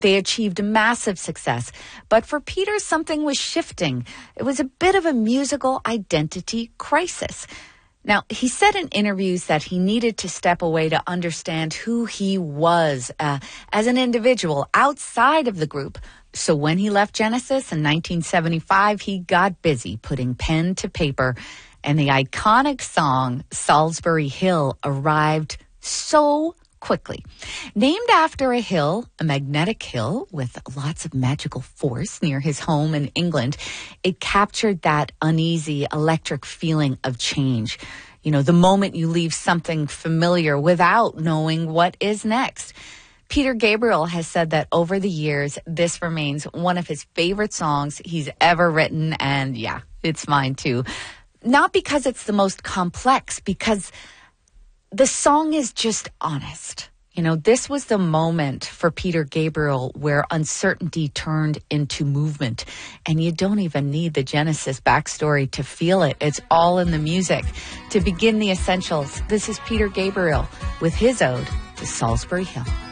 They achieved massive success, but for Peter, something was shifting. It was a bit of a musical identity crisis. Now, he said in interviews that he needed to step away to understand who he was as an individual outside of the group. So when he left Genesis in 1975, he got busy putting pen to paper, and the iconic song Salisbury Hill arrived so quickly. Named after a hill, a magnetic hill with lots of magical force near his home in England, it captured that uneasy electric feeling of change. You know, the moment you leave something familiar without knowing what is next. Peter Gabriel has said that over the years, this remains one of his favorite songs he's ever written. And yeah, it's mine too. Not because it's the most complex, because the song is just honest. You know, this was the moment for Peter Gabriel where uncertainty turned into movement. And you don't even need the Genesis backstory to feel it. It's all in the music. To begin the essentials, this is Peter Gabriel with his ode to Salisbury Hill.